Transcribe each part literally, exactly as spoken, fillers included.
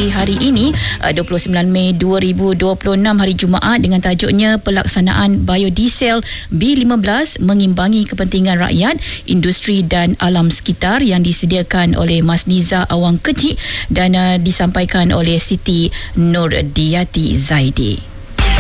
di hari ini dua puluh sembilan Mei dua ribu dua puluh enam, hari Jumaat, dengan tajuknya pelaksanaan biodiesel B lima belas mengimbangi kepentingan rakyat, industri dan alam sekitar, yang disediakan oleh Mas Niza Awang Kecik dan uh, disampaikan oleh Siti Nurdiyati Zaidi.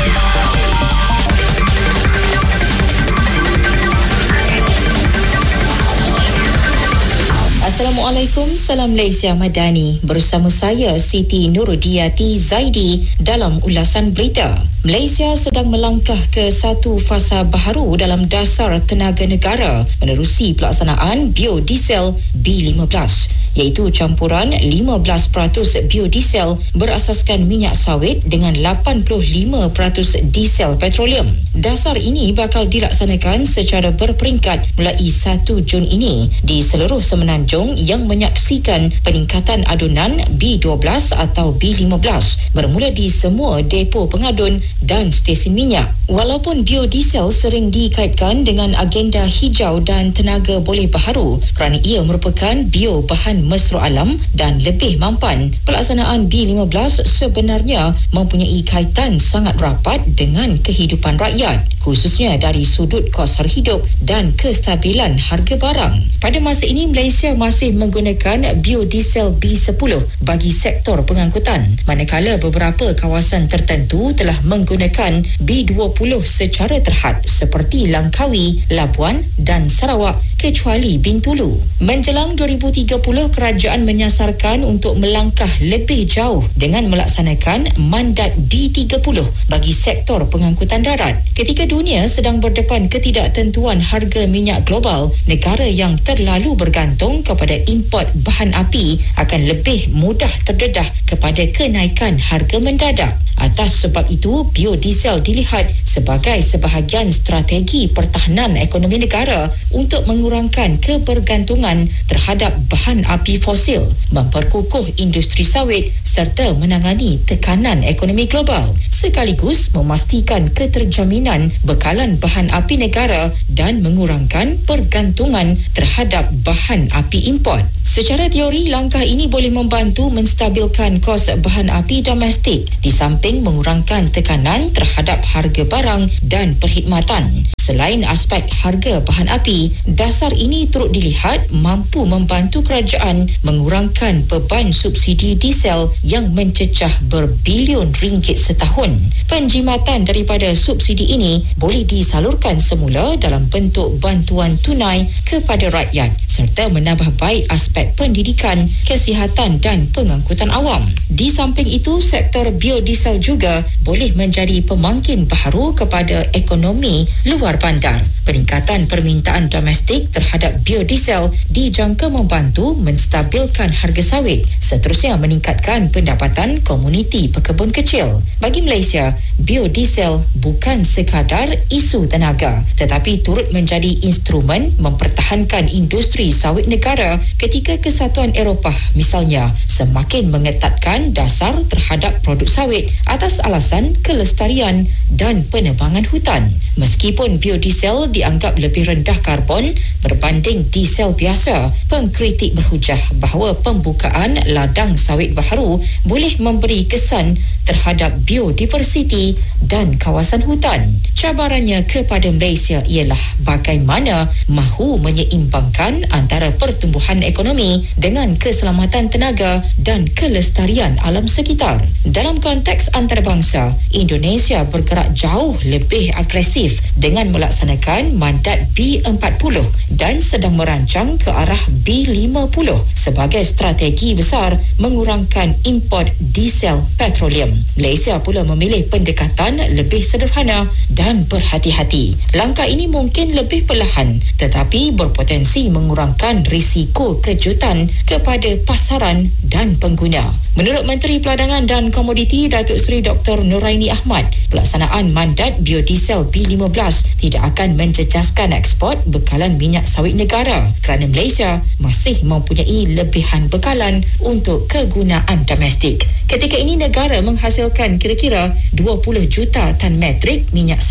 Assalamualaikum, salam Malaysia Madani. Bersama saya Siti Nurdiyati Zaidi dalam ulasan berita. Malaysia sedang melangkah ke satu fasa baharu dalam dasar tenaga negara menerusi pelaksanaan biodiesel B lima belas, iaitu campuran lima belas peratus biodiesel berasaskan minyak sawit dengan lapan puluh lima peratus diesel petroleum. Dasar ini bakal dilaksanakan secara berperingkat mulai satu Jun ini di seluruh semenanjung yang menyaksikan peningkatan adunan B dua belas atau B lima belas bermula di semua depo pengadun dan stesen minyak. Walaupun biodiesel sering dikaitkan dengan agenda hijau dan tenaga boleh baharu kerana ia merupakan bio bahan mesra alam dan lebih mampan, pelaksanaan B lima belas sebenarnya mempunyai kaitan sangat rapat dengan kehidupan rakyat, khususnya dari sudut kos hidup dan kestabilan harga barang. Pada masa ini, Malaysia masih menggunakan biodiesel B sepuluh bagi sektor pengangkutan, manakala beberapa kawasan tertentu telah menggunakan B dua puluh secara terhad seperti Langkawi, Labuan dan Sarawak, kecuali Bintulu. Menjelang dua ribu tiga puluh, kerajaan menyasarkan untuk melangkah lebih jauh dengan melaksanakan mandat B tiga puluh bagi sektor pengangkutan darat. Ketika dunia sedang berdepan ketidaktentuan harga minyak global, negara yang terlalu bergantung kepada import bahan api akan lebih mudah terdedah kepada kenaikan harga mendadak. Atas sebab itu, biodiesel dilihat sebagai sebahagian strategi pertahanan ekonomi negara untuk mengurangkan kebergantungan terhadap bahan api fosil, memperkukuh industri sawit serta menangani tekanan ekonomi global, sekaligus memastikan keterjaminan bekalan bahan api negara dan mengurangkan pergantungan terhadap bahan api import. Secara teori, langkah ini boleh membantu menstabilkan kos bahan api domestik di samping mengurangkan tekanan terhadap harga barang dan perkhidmatan. Selain aspek harga bahan api, dasar ini turut dilihat mampu membantu kerajaan mengurangkan beban subsidi diesel yang mencecah berbilion ringgit setahun. Penjimatan daripada subsidi ini boleh disalurkan semula dalam bentuk bantuan tunai kepada rakyat serta menambah baik aspek pendidikan, kesihatan dan pengangkutan awam. Di samping itu, sektor biodiesel juga boleh menjadi pemangkin baharu kepada ekonomi luar bandar. Peningkatan permintaan domestik terhadap biodiesel dijangka membantu menstabilkan harga sawit, seterusnya meningkatkan pendapatan komuniti pekebun kecil. Bagi Malaysia, biodiesel bukan sekadar isu tenaga, tetapi turut menjadi instrumen mempertahankan industri sawit negara ketika Kesatuan Eropah misalnya semakin mengetatkan dasar terhadap produk sawit atas alasan kelestarian dan penebangan hutan. Meskipun biodiesel dianggap lebih rendah karbon berbanding diesel biasa, pengkritik berhujah bahawa pembukaan ladang sawit baharu boleh memberi kesan terhadap biodiversiti dan kawasan hutan. Cabarannya kepada Malaysia ialah bagaimana mahu menyeimbangkan antara pertumbuhan ekonomi dengan keselamatan tenaga dan kelestarian alam sekitar. Dalam konteks antarabangsa, Indonesia bergerak jauh lebih agresif dengan melaksanakan mandat B empat puluh dan sedang merancang ke arah B lima puluh sebagai strategi besar mengurangkan import diesel petroleum. Malaysia pula memilih pendekatan lebih sederhana dan berhati-hati. Langkah ini mungkin lebih perlahan tetapi berpotensi mengurangkan risiko kejutan kepada pasaran dan pengguna. Menurut Menteri Peladangan dan Komoditi Datuk Seri Doktor Nuraini Ahmad, pelaksanaan mandat biodiesel B lima belas tidak akan menjejaskan ekspor bekalan minyak sawit negara kerana Malaysia masih mempunyai lebihan bekalan untuk kegunaan domestik. Ketika ini negara menghasilkan kira-kira dua puluh juta tan metrik minyak sawit setahun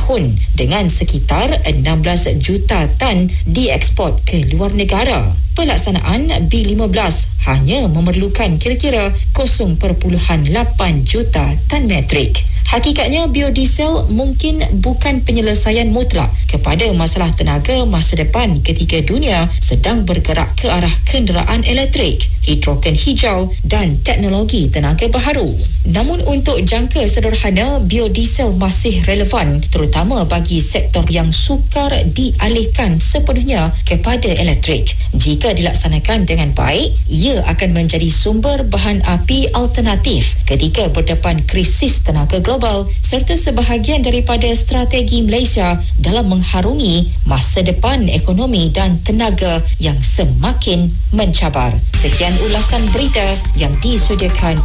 tahun dengan sekitar enam belas juta tan dieksport ke luar negara. Pelaksanaan B lima belas hanya memerlukan kira-kira kosong perpuluhan lapan juta tan metrik. Hakikatnya, biodiesel mungkin bukan penyelesaian mutlak kepada masalah tenaga masa depan ketika dunia sedang bergerak ke arah kenderaan elektrik, hidrogen hijau dan teknologi tenaga baharu. Namun untuk jangka sederhana, biodiesel masih relevan terutama bagi sektor yang sukar dialihkan sepenuhnya kepada elektrik. Jika dilaksanakan dengan baik, ia akan menjadi sumber bahan api alternatif ketika berdepan krisis tenaga global serta sebahagian daripada strategi Malaysia dalam mengharungi masa depan ekonomi dan tenaga yang semakin mencabar. Sekian ulasan berita yang disediakan